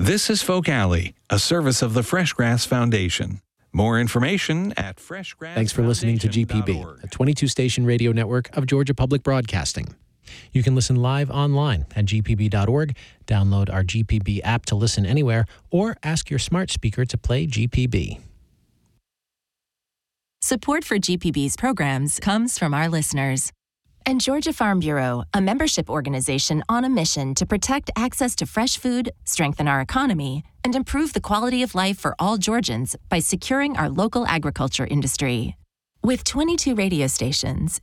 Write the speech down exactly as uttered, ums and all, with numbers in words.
This is Folk Alley, a service of the Fresh Grass Foundation. More information at fresh grass Thanks for listening to G P B, a twenty-two station radio network of Georgia Public Broadcasting. You can listen live online at g p b dot org, download our G P B app to listen anywhere, or ask your smart speaker to play G P B. Support for G P B's programs comes from our listeners. And Georgia Farm Bureau, a membership organization on a mission to protect access to fresh food, strengthen our economy, and improve the quality of life for all Georgians by securing our local agriculture industry. With twenty-two radio stations,